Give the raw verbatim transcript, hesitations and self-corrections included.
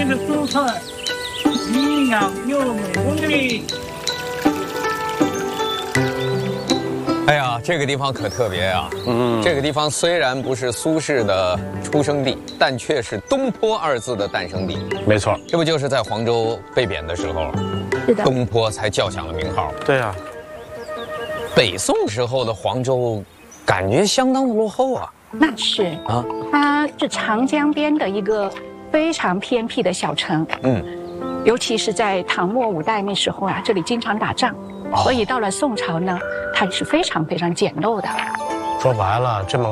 的蔬菜，营养又美味。 哎呀，这个地方可特别啊！嗯，这个地方虽然不是苏轼的出生地，但却是东坡二字的诞生地。 没错， 这不就是在黄州被贬的时候， 是的， 东坡才叫响了名号。 对呀、啊， 北宋时候的黄州，感觉相当的落后啊。 那是啊，它是长江边的一个非常偏僻的小城。嗯，尤其是在唐末五代那时候啊，这里经常打仗。所以到了宋朝呢，它是非常非常简陋的。 说白了，这么